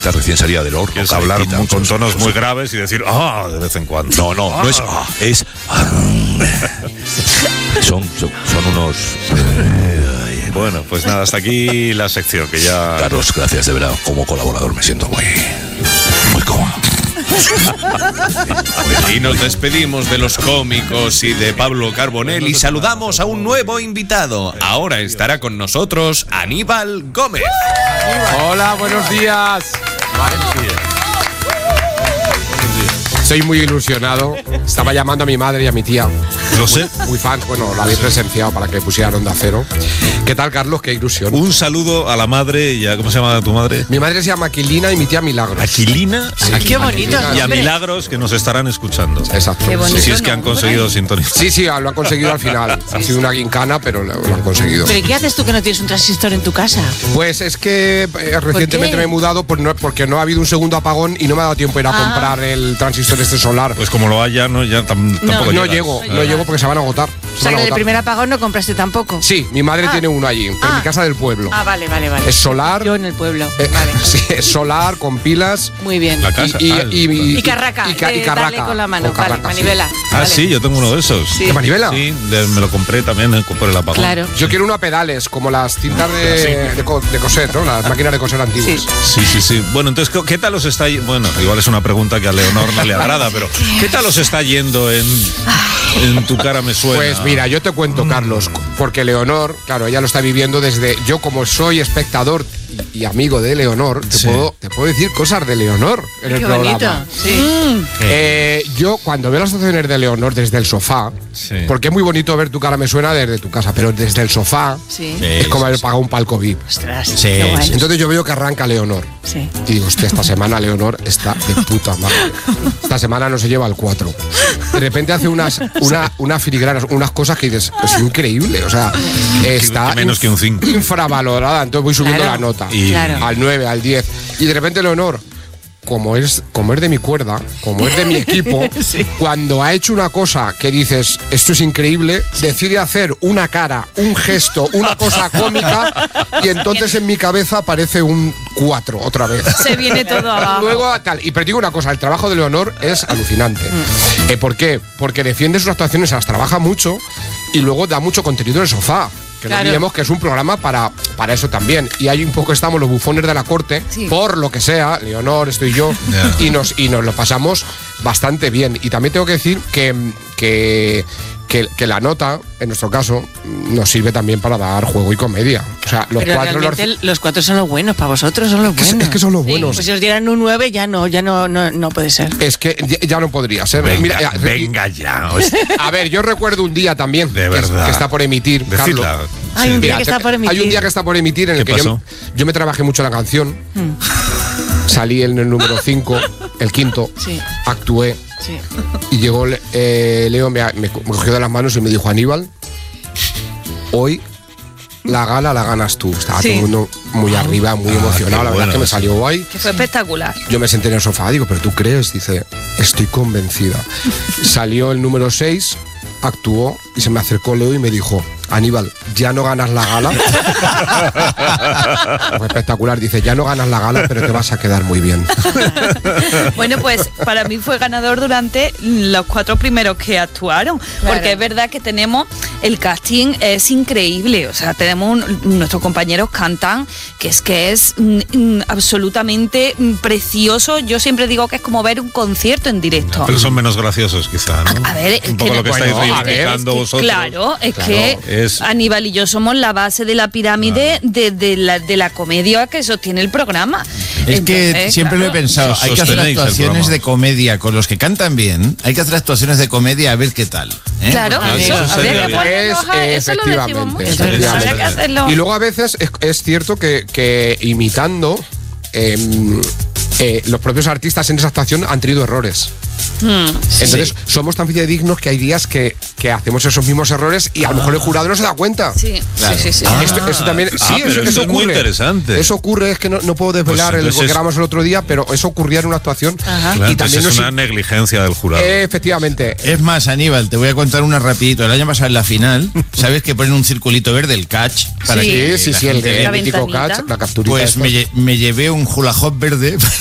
recién salida del horno. Que es hablar con tonos muy graves y decir de vez en cuando. No es es son unos bueno, pues nada, hasta aquí la sección que ya. Carlos, gracias de verdad, como colaborador me siento muy cómodo. Y nos despedimos de los cómicos y de Pablo Carbonell y saludamos a un nuevo invitado. Ahora estará con nosotros Aníbal Gómez. Hola, buenos días. Estoy muy ilusionado. Estaba llamando a mi madre y a mi tía. Lo sé. Muy fans, bueno, la habéis presenciado para que pusieran Onda Cero. ¿Qué tal, Carlos? Qué ilusión. Un saludo a la madre y a... ¿Cómo se llama tu madre? Mi madre se llama Aquilina y mi tía Milagros. ¿Aquilina? Sí, qué bonito. Y a Milagros, que nos estarán escuchando. Exacto. Qué bonito, Si es que han conseguido sintonizar. Sí, lo han conseguido al final. Ha sido una gincana, pero lo han conseguido. ¿Pero qué haces tú que no tienes un transistor en tu casa? Pues es que recientemente me he mudado porque no ha habido un segundo apagón y no me ha dado tiempo a ir a comprar el transistor solar. Pues como lo haya, ¿no? Ya tampoco No llegas. llego porque se van a agotar. O sea, que del primer apagón no compraste tampoco. Sí, mi madre tiene uno allí, en mi casa del pueblo. Vale. Es solar. Yo en el pueblo. Vale. Sí, es solar, con pilas. Muy bien. La casa. Y carraca. Y carraca. Dale con la mano. Con carraca, vale, manivela. Ah, sí, yo tengo uno de esos. Sí. ¿De manivela? Sí, me lo compré también por el apagón. Claro. Yo quiero uno a pedales, como las cintas de coser, ¿no? Las máquinas de coser antiguas. Sí. Bueno, entonces, ¿qué tal os está yendo? Bueno, igual es una pregunta que a Leonor no le agrada, pero ¿qué tal os está yendo en Tu cara me suena? Pues mira, yo te cuento, Carlos, porque Leonor, claro, ella lo está viviendo desde... Yo, como soy espectador y amigo de Leonor, te puedo decir cosas de Leonor en el programa. Bonito. Sí. Yo, cuando veo las actuaciones de Leonor desde el sofá, porque es muy bonito ver Tu cara me suena desde tu casa, pero desde el sofá es como haber pagado un palco VIP. Ostras, qué guay. Entonces yo veo que arranca Leonor. Sí. Y digo, hostia, esta semana Leonor está de puta madre. Esta semana no se lleva el 4. De repente hace unas filigranas, unas cosas que dices, es increíble. O sea, está menos que un 5. Infravalorada. Entonces voy subiendo la nota. Al 9, al 10. Y de repente Leonor, como es de mi cuerda, como es de mi equipo, cuando ha hecho una cosa que dices, esto es increíble, decide hacer una cara, un gesto, una cosa cómica, y entonces en mi cabeza aparece un 4 otra vez. Se viene todo abajo. Luego tal. Y pero digo una cosa, el trabajo de Leonor es alucinante. ¿Por qué? Porque defiende sus actuaciones, las trabaja mucho y luego da mucho contenido en el sofá. Que no olvidemos que es un programa para eso también. Y ahí un poco estamos los bufones de la corte, por lo que sea, Leonor, estoy yo, y nos lo pasamos bastante bien. Y también tengo que decir que la nota, en nuestro caso, nos sirve también para dar juego y comedia. O sea, los 4 son los buenos, para vosotros son los buenos. Es que son los buenos. Pues si os dieran un 9 ya no puede ser. Es que ya no podría ser. Venga ya. A ver, yo recuerdo un día también de verdad, que está por emitir, Carlos. Hay un día que está por emitir. Hay un día que está por emitir en el que yo me trabajé mucho la canción. Salí en el número 5, el quinto, actué. Sí. Y llegó Leo, me cogió de las manos y me dijo, Aníbal, hoy la gala la ganas tú. Estaba todo el mundo muy arriba, muy emocionado. La verdad es que me salió guay. Que fue espectacular. Yo me senté en el sofá, digo, ¿pero tú crees? Dice, estoy convencida. Salió el número 6, actuó y se me acercó Leo y me dijo, Aníbal, ya no ganas la gala. Fue espectacular. Dice, ya no ganas la gala, pero te vas a quedar muy bien. Bueno, pues para mí fue ganador durante los 4 primeros que actuaron. Porque es verdad que tenemos, el casting es increíble. O sea, nuestros compañeros cantan, que es absolutamente precioso. Yo siempre digo que es como ver un concierto en directo. Pero son menos graciosos, quizá, ¿no? A ver, un poco lo que estáis reivindicando vosotros. Claro, Aníbal y yo somos la base de la pirámide de la comedia que sostiene el programa. Es que siempre lo he pensado, hay que hacer actuaciones de comedia con los que cantan bien, hay que hacer actuaciones de comedia a ver qué tal. Claro, eso lo decimos mucho. Y luego a veces es cierto que imitando, los propios artistas en esa actuación han tenido errores. Entonces, somos tan fidedignos que hay días que hacemos esos mismos errores y a lo mejor el jurado no se da cuenta. Sí, claro. sí. Esto también, pero eso es ocurre. muy interesante. Eso ocurre, es que no puedo desvelar Pues lo que grabamos el otro día, pero eso ocurría en una actuación. Claro, Y también es una negligencia del jurado. Efectivamente. Es más, Aníbal, te voy a contar una rapidito. El año pasado en la final, ¿sabes que ponen un circulito verde, el catch? Sí, el la mítico ventanita. catch, la capturita. Pues me llevé un hula hoop verde